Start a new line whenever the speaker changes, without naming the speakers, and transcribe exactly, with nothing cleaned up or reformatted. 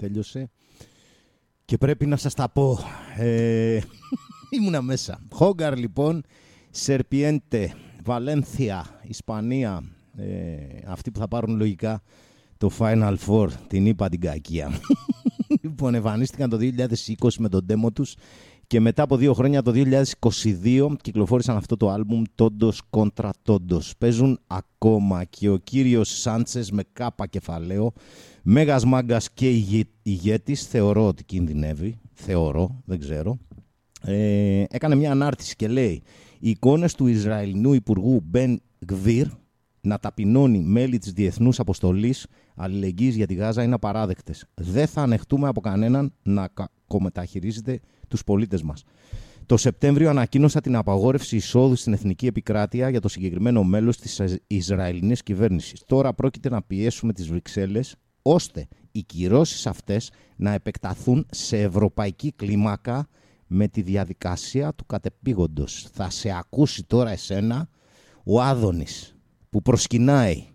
τέλειωσε. Και πρέπει να σας τα πω. Ε, ήμουνα μέσα. Χόγκαρ λοιπόν, Σερπιέντε, Βαλένθια, Ισπανία. Ε, αυτοί που θα πάρουν λογικά το Final Four, την είπα την κακία. Λοιπόν, εμφανίστηκαν το δύο χιλιάδες είκοσι με τον demo τους και μετά από δύο χρόνια, το δύο χιλιάδες είκοσι δύο, κυκλοφόρησαν αυτό το άλμπουμ Todos Contra Todos. Παίζουν ακόμα και ο κύριος Σάντσες με κάπα κεφαλαίο, μέγας μάγκας και ηγε, ηγέτης, θεωρώ ότι κινδυνεύει, θεωρώ, δεν ξέρω. Ε, έκανε μια ανάρτηση και λέει: οι εικόνες του Ισραηλινού Υπουργού Μπεν Γκβίρ να ταπεινώνει μέλη της Διεθνούς Αποστολής Αλληλεγγύης για τη Γάζα είναι απαράδεκτες. Δεν θα ανεχτούμε από κανέναν να κακομεταχειρίζεται τους πολίτες μας. Το Σεπτέμβριο ανακοίνωσα την απαγόρευση εισόδου στην εθνική επικράτεια για το συγκεκριμένο μέλος της Ισραηλινής κυβέρνησης. Τώρα πρόκειται να πιέσουμε τις Βρυξέλλες ώστε οι κυρώσεις αυτές να επεκταθούν σε ευρωπαϊκή κλίμακα με τη διαδικασία του κατεπήγοντος. Θα σε ακούσει τώρα εσένα ο Άδωνης που προσκυνάει